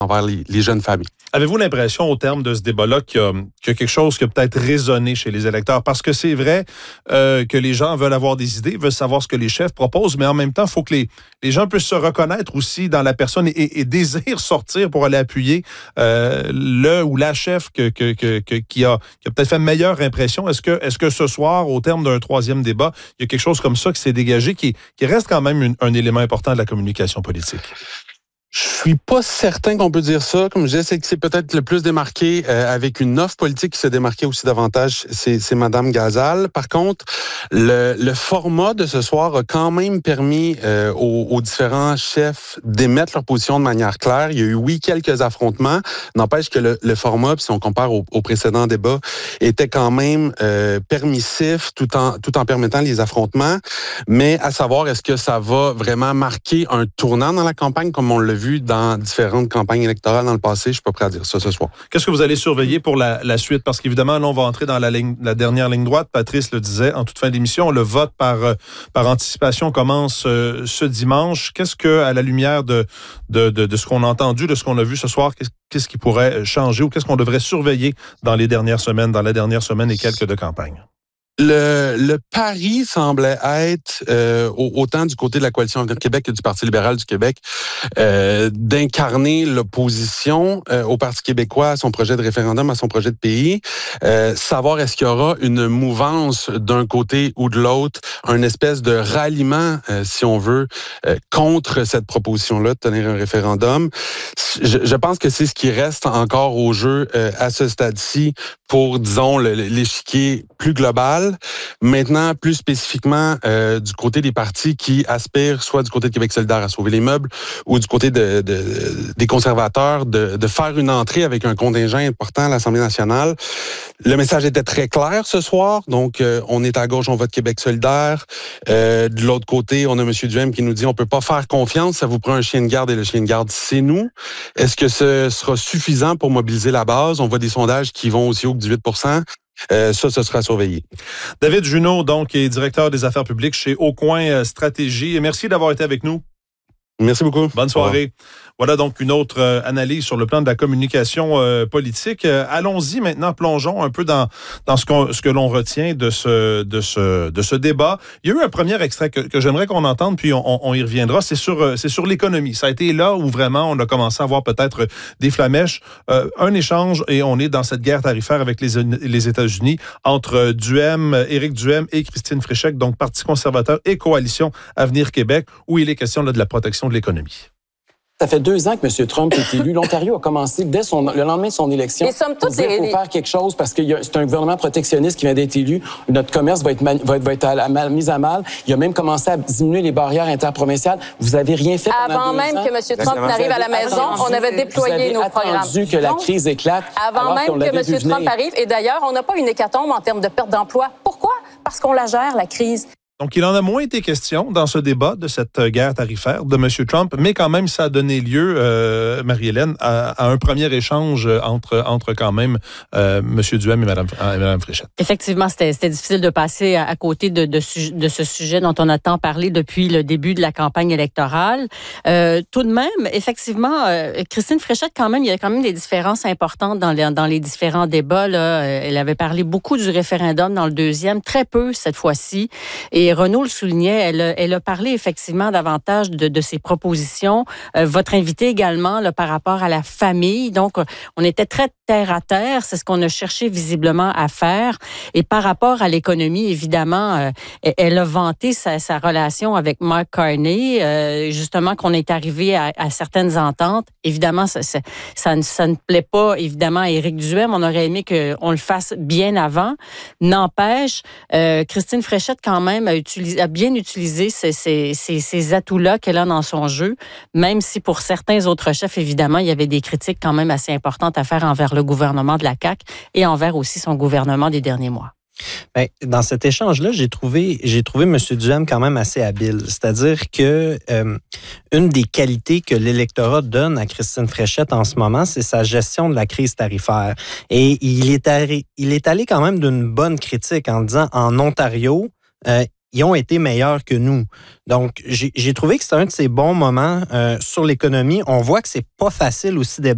envers les jeunes familles. Avez-vous l'impression, au terme de ce débat-là, qu'il y a quelque chose qui a peut-être résonné chez les électeurs? Parce que c'est vrai que les gens veulent avoir des idées, veulent savoir ce que les chefs proposent, mais en même temps, il faut que les gens puissent se reconnaître aussi dans la personne et désirent sortir pour aller appuyer le ou la chef qui a peut-être fait meilleure impression. Est-ce que ce soir, au terme d'un troisième débat, il y a quelque chose comme ça qui s'est dégagé, qui reste quand même un élément important de la communication politique? Je suis pas certain qu'on peut dire ça. Comme je disais, c'est que c'est peut-être le plus démarqué avec une offre politique qui se démarquait aussi davantage, c'est Mme Gazal. Par contre, le format de ce soir a quand même permis aux différents chefs d'émettre leur position de manière claire. Il y a eu, oui, quelques affrontements. N'empêche que le format, si on compare au précédent débat, était quand même permissif tout en permettant les affrontements. Mais à savoir, est-ce que ça va vraiment marquer un tournant dans la campagne comme on l'a vu dans différentes campagnes électorales dans le passé? Je suis pas prêt à dire ça ce soir. Qu'est-ce que vous allez surveiller pour la suite? Parce qu'évidemment, là, on va entrer dans la dernière ligne droite. Patrice le disait en toute fin d'émission, le vote par anticipation commence ce dimanche. Qu'est-ce que, à la lumière de ce qu'on a entendu, de ce qu'on a vu ce soir, qu'est-ce qui pourrait changer ou qu'est-ce qu'on devrait surveiller dans la dernière semaine et quelques de campagne? Le pari semblait être, autant du côté de la Coalition Québec que du Parti libéral du Québec, d'incarner l'opposition au Parti québécois, à son projet de référendum, à son projet de pays. Savoir est-ce qu'il y aura une mouvance d'un côté ou de l'autre, une espèce de ralliement, si on veut, contre cette proposition-là de tenir un référendum. Je pense que c'est ce qui reste encore au jeu à ce stade-ci pour, disons, l'échiquier plus global. Maintenant, plus spécifiquement, du côté des partis qui aspirent, soit du côté de Québec solidaire à sauver les meubles, ou du côté des conservateurs, de faire une entrée avec un contingent important à l'Assemblée nationale. Le message était très clair ce soir. Donc, on est à gauche, on vote Québec solidaire. De l'autre côté, on a M. Duhem qui nous dit on peut pas faire confiance, ça vous prend un chien de garde et le chien de garde, c'est nous. Est-ce que ce sera suffisant pour mobiliser la base? On voit des sondages qui vont aussi haut que 18 %. Ça sera surveillé. David Junot, donc, est directeur des affaires publiques chez Aucoin Stratégie. Merci d'avoir été avec nous. Merci beaucoup. Bonne soirée. Voilà donc une autre analyse sur le plan de la communication politique. Allons-y maintenant, plongeons un peu dans ce que l'on retient de ce débat. Il y a eu un premier extrait que j'aimerais qu'on entende, puis on y reviendra. C'est sur l'économie. Ça a été là où vraiment on a commencé à voir peut-être des flamèches. Un échange, et on est dans cette guerre tarifaire avec les États-Unis entre Éric Duhem et Christine Fréchette, donc Parti conservateur et Coalition Avenir Québec, où il est question là, de la protection de l'économie. Ça fait 2 ans que M. Trump est élu. L'Ontario a commencé dès le lendemain de son élection. Et somme toute, il faut faire quelque chose parce que c'est un gouvernement protectionniste qui vient d'être élu. Notre commerce va être mis à mal. Il a même commencé à diminuer les barrières interprovinciales. Vous avez rien fait pendant 2 ans. Avant même que M. Trump n'arrive à la maison, on avait déployé nos programmes. Vous avez attendu que la crise éclate. Avant même que M. Trump arrive. Et d'ailleurs, on n'a pas une hécatombe en termes de perte d'emploi. Pourquoi? Parce qu'on la gère, la crise. Donc, il en a moins été question dans ce débat de cette guerre tarifaire de M. Trump, mais quand même, ça a donné lieu, Marie-Hélène, à un premier échange entre quand même M. Duhem et Mme Fréchette. Effectivement, c'était difficile de passer à côté de ce sujet dont on a tant parlé depuis le début de la campagne électorale. Tout de même, effectivement, Christine Fréchette, quand même, il y a quand même des différences importantes dans les différents débats. Là. Elle avait parlé beaucoup du référendum dans le deuxième, très peu cette fois-ci. Et Renaud le soulignait, elle a parlé effectivement davantage de ses propositions. Votre invité également là, par rapport à la famille. Donc, on était très terre à terre. C'est ce qu'on a cherché visiblement à faire. Et par rapport à l'économie, évidemment, elle a vanté sa relation avec Mark Carney, justement qu'on est arrivé à certaines ententes. Évidemment, ça ne plaît pas évidemment à Éric Duhem. On aurait aimé qu'on le fasse bien avant. N'empêche, Christine Fréchette quand même a bien utilisé ces atouts-là qu'elle a dans son jeu, même si pour certains autres chefs, évidemment, il y avait des critiques quand même assez importantes à faire envers le gouvernement de la CAQ et envers aussi son gouvernement des derniers mois. Bien, dans cet échange-là, j'ai trouvé M. Duhem quand même assez habile. C'est-à-dire que une des qualités que l'électorat donne à Christine Fréchette en ce moment, c'est sa gestion de la crise tarifaire. Et il est allé quand même d'une bonne critique en disant en Ontario, ils ont été meilleurs que nous. Donc, j'ai trouvé que c'était un de ces bons moments sur l'économie. On voit que c'est pas facile aussi